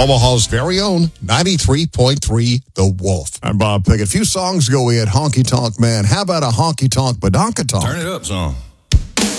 Omaha's very own 93.3 The Wolf. I'm Bob Pickett. A few songs ago, we had Honky Tonk Man. How about a Honky Tonk Badonka Tonk? Turn it up, son.